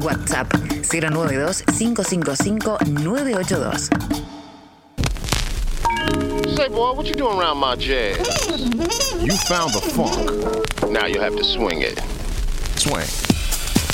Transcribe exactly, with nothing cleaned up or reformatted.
WhatsApp cero nueve dos, cinco cinco cinco, nueve ocho dos. Say, boy, what you doing around my jazz? You found the funk. Now you have to swing it. Swing.